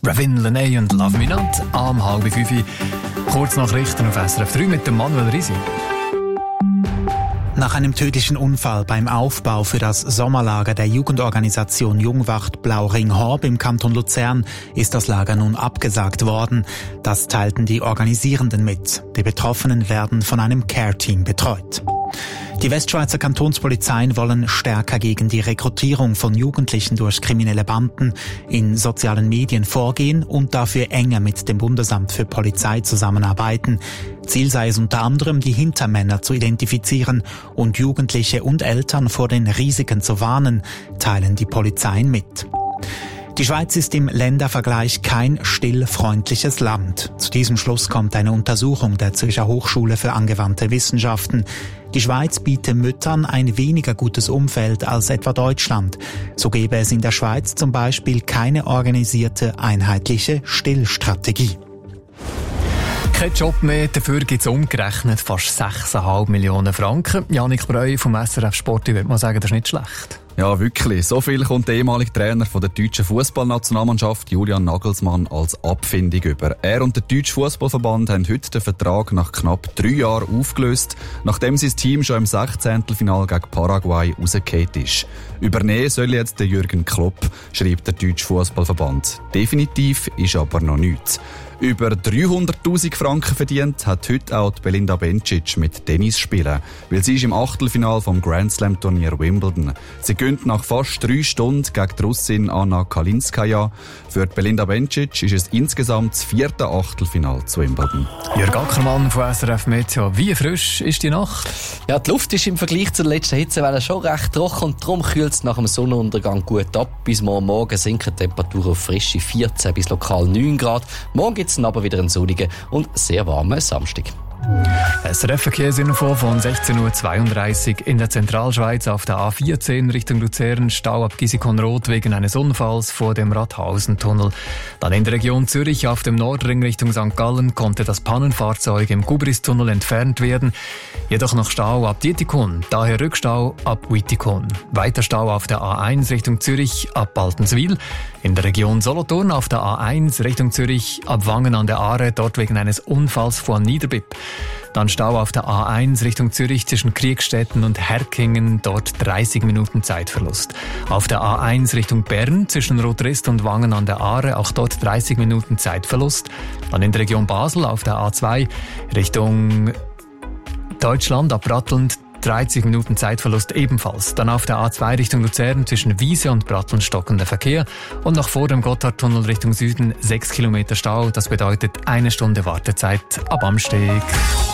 Ravin Lenae und Love Me Not am 4:30. Kurz Nachrichten auf SRF 3 mit dem Manuel Risi. Nach einem tödlichen Unfall beim Aufbau für das Sommerlager der Jugendorganisation Jungwacht Blauring-Horb im Kanton Luzern ist das Lager nun abgesagt worden. Das teilten die Organisierenden mit. Die Betroffenen werden von einem Care-Team betreut. Die Westschweizer Kantonspolizeien wollen stärker gegen die Rekrutierung von Jugendlichen durch kriminelle Banden in sozialen Medien vorgehen und dafür enger mit dem Bundesamt für Polizei zusammenarbeiten. Ziel sei es unter anderem, die Hintermänner zu identifizieren und Jugendliche und Eltern vor den Risiken zu warnen, teilen die Polizeien mit. Die Schweiz ist im Ländervergleich kein stillfreundliches Land. Zu diesem Schluss kommt eine Untersuchung der Zürcher Hochschule für angewandte Wissenschaften. Die Schweiz biete Müttern ein weniger gutes Umfeld als etwa Deutschland. So gäbe es in der Schweiz zum Beispiel keine organisierte, einheitliche Stillstrategie. Kein Job mehr, dafür gibt es umgerechnet fast 6,5 Millionen Franken. Janik Breu vom SRF Sport, ich würde mal sagen, das ist nicht schlecht. Ja, wirklich. So viel kommt der ehemalige Trainer von der deutschen Fußballnationalmannschaft, Julian Nagelsmann, als Abfindung über. Er und der Deutsche Fußballverband haben heute den Vertrag nach knapp 3 Jahren aufgelöst, nachdem sein Team schon im 16. Finale gegen Paraguay rausgefallen ist. Übernehmen soll jetzt der Jürgen Klopp, schreibt der Deutsche Fußballverband. Definitiv ist aber noch nichts. Über 300'000 Franken verdient hat heute auch die Belinda Bencic mit Tennis spielen, weil sie ist im Achtelfinale vom Grand Slam Turnier Wimbledon. Sie gönnt nach fast 3 Stunden gegen die Russin Anna Kalinskaya. Für die Belinda Bencic ist es insgesamt das 4. Achtelfinale zu Wimbledon. Jörg Ackermann von SRF Meteo. Wie frisch ist die Nacht? Ja, die Luft ist im Vergleich zur letzten Hitzewelle schon recht trocken und darum kühlt es nach dem Sonnenuntergang gut ab. Bis morgen sinken die Temperaturen auf frische 14 bis lokal 9 Grad. Morgen gibt es aber wieder einen sonnigen und sehr warmen Samstag. SRF-Verkehrsinfo von 16.32 Uhr in der Zentralschweiz auf der A14 Richtung Luzern, Stau ab Gisikon-Roth wegen eines Unfalls vor dem Rathausentunnel. Dann in der Region Zürich auf dem Nordring Richtung St. Gallen konnte das Pannenfahrzeug im Gubristunnel entfernt werden, jedoch noch Stau ab Dietikon, daher Rückstau ab Wittikon. Weiter Stau auf der A1 Richtung Zürich ab Baltenswil, in der Region Solothurn auf der A1 Richtung Zürich ab Wangen an der Aare, dort wegen eines Unfalls vor Niederbipp. Dann Stau auf der A1 Richtung Zürich zwischen Kriegstetten und Herkingen, dort 30 Minuten Zeitverlust. Auf der A1 Richtung Bern zwischen Rotrist und Wangen an der Aare, auch dort 30 Minuten Zeitverlust. Dann in der Region Basel auf der A2 Richtung Deutschland ab Rattelnd 30 Minuten Zeitverlust ebenfalls. Dann auf der A2 Richtung Luzern zwischen Wiese und Bratteln stockender Verkehr und noch vor dem Gotthardtunnel Richtung Süden 6 Kilometer Stau. Das bedeutet 1 Stunde Wartezeit ab Amsteg.